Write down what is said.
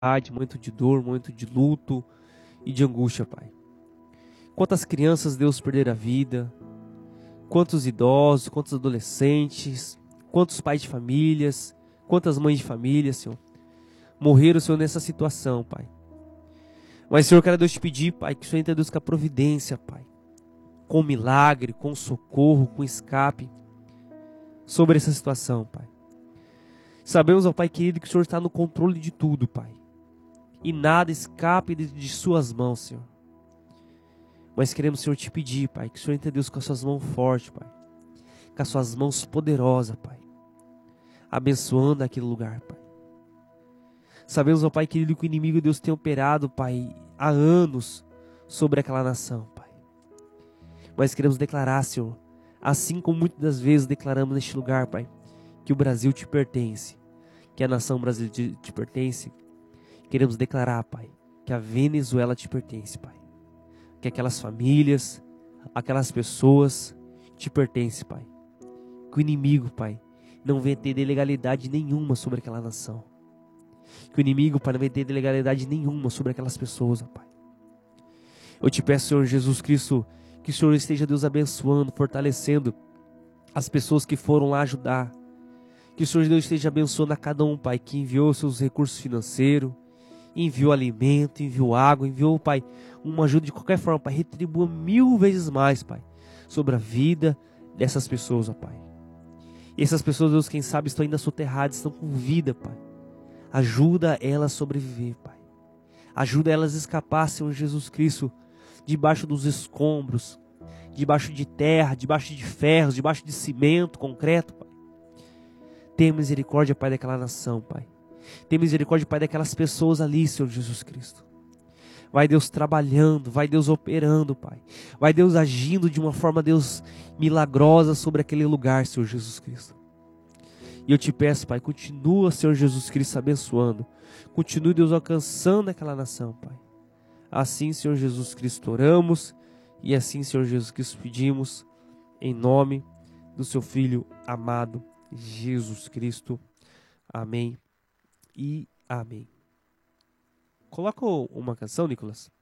momento de dor, momento de luto e de angústia, Pai. Quantas crianças, Deus, perderam a vida, quantos idosos, quantos adolescentes, quantos pais de famílias, quantas mães de família, Senhor, morreram, Senhor, nessa situação, Pai. Mas, Senhor, eu quero, Deus, te pedir, Pai, que o Senhor entre, Deus, com a providência, Pai, com milagre, com socorro, com escape sobre essa situação, Pai. Sabemos, ó Pai querido, que o Senhor está no controle de tudo, Pai, e nada escape de suas mãos, Senhor. Mas queremos, Senhor, te pedir, Pai, que o Senhor entre, Deus, com as suas mãos fortes, Pai, com as suas mãos poderosas, Pai, abençoando aquele lugar, Pai. Sabemos, ó Pai querido, que o inimigo, Deus, tem operado, Pai, há anos sobre aquela nação, Pai. Mas queremos declarar, Senhor, assim como muitas das vezes declaramos neste lugar, Pai, que o Brasil te pertence, que a nação brasileira te pertence. Queremos declarar, Pai, que a Venezuela te pertence, Pai. Que aquelas famílias, aquelas pessoas te pertencem, Pai. Que o inimigo, Pai, não venha ter ilegalidade nenhuma sobre aquela nação. Que o inimigo, Pai, não venha ter ilegalidade nenhuma sobre aquelas pessoas, ó Pai. Eu te peço, Senhor Jesus Cristo, que o Senhor esteja, Deus, abençoando, fortalecendo as pessoas que foram lá ajudar. Que o Senhor Deus esteja abençoando a cada um, Pai, que enviou seus recursos financeiros, enviou alimento, enviou água, enviou, Pai, uma ajuda de qualquer forma, Pai, retribua 1000 vezes mais, Pai, sobre a vida dessas pessoas, ó Pai. E essas pessoas, Deus, quem sabe estão ainda soterradas, estão com vida, Pai. Ajuda elas a sobreviver, Pai. Ajuda elas a escapar, Senhor Jesus Cristo, debaixo dos escombros, debaixo de terra, debaixo de ferros, debaixo de cimento, concreto, Pai. Tenha misericórdia, Pai, daquela nação, Pai. Tenha misericórdia, Pai, daquelas pessoas ali, Senhor Jesus Cristo. Vai, Deus, trabalhando, vai, Deus, operando, Pai. Vai, Deus, agindo de uma forma, Deus, milagrosa sobre aquele lugar, Senhor Jesus Cristo. E eu te peço, Pai, continua, Senhor Jesus Cristo, abençoando. Continue, Deus, alcançando aquela nação, Pai. Assim, Senhor Jesus Cristo, oramos. E assim, Senhor Jesus Cristo, pedimos, em nome do seu Filho amado, Jesus Cristo. Amém e amém. Coloca uma canção, Nicolas.